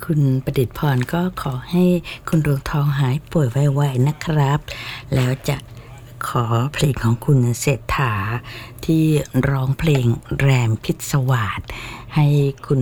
คุณประดิษฐ์พรก็ขอให้คุณดวงทองหายป่วยไวๆนะครับแล้วจะขอเพลงของคุณเศรษฐาที่ร้องเพลงแรมพิศวาสให้คุณ